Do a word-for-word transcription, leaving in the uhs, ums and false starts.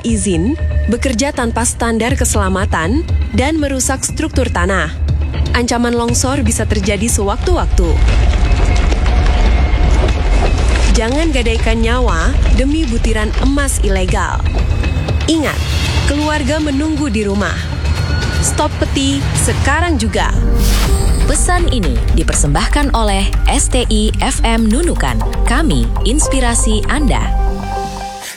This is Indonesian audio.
izin, bekerja tanpa standar keselamatan, dan merusak struktur tanah. Ancaman longsor bisa terjadi sewaktu-waktu. Jangan gadaikan nyawa demi butiran emas ilegal. Ingat, keluarga menunggu di rumah. Stop peti sekarang juga. Pesan ini dipersembahkan oleh S T I F M Nunukan. Kami, inspirasi Anda.